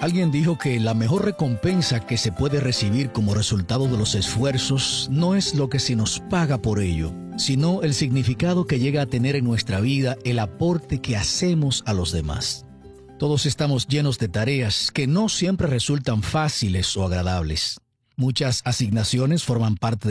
Alguien dijo que la mejor recompensa que se puede recibir como resultado de los esfuerzos no es lo que se nos paga por ello, sino el significado que llega a tener en nuestra vida el aporte que hacemos a los demás. Todos estamos llenos de tareas que no siempre resultan fáciles o agradables. Muchas asignaciones forman parte